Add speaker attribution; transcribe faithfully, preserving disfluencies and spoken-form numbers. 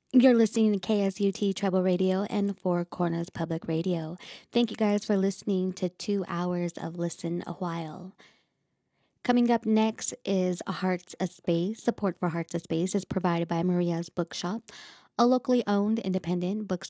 Speaker 1: You're listening to K S U T Treble Radio and Four Corners Public Radio. Thank you guys for listening to two hours of Listen a While. Coming up next is a Hearts a Space. Support for Hearts a Space is provided by Maria's Bookshop, a locally owned independent bookstore